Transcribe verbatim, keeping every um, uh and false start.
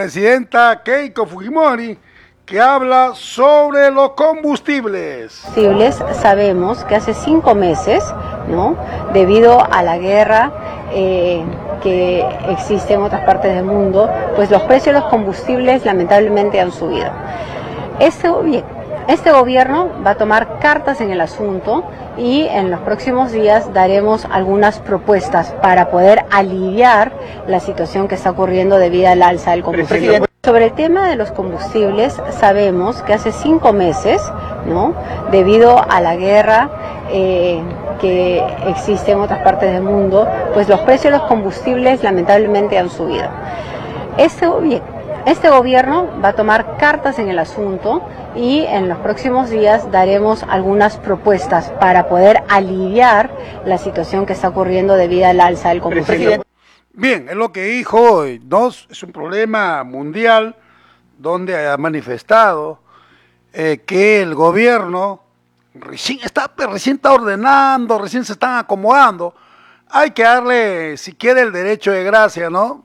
presidenta Keiko Fujimori, que habla sobre los combustibles. Combustibles, sabemos que hace cinco meses, ¿no?, debido a la guerra eh, que existe en otras partes del mundo, pues los precios de los combustibles lamentablemente han subido. Este, este gobierno va a tomar cartas en el asunto y en los próximos días daremos algunas propuestas para poder aliviar la situación que está ocurriendo debido al alza del combustible. Sobre el tema de los combustibles, sabemos que hace cinco meses, ¿no?, debido a la guerra eh, que existe en otras partes del mundo, pues los precios de los combustibles lamentablemente han subido. Este, este gobierno va a tomar cartas en el asunto y en los próximos días daremos algunas propuestas para poder aliviar la situación que está ocurriendo debido al alza del combustible. Bien, es lo que dijo hoy, ¿no? Es un problema mundial donde ha manifestado eh, que el gobierno recién está, recién está ordenando, recién se están acomodando. Hay que darle, si quiere, el derecho de gracia, ¿no?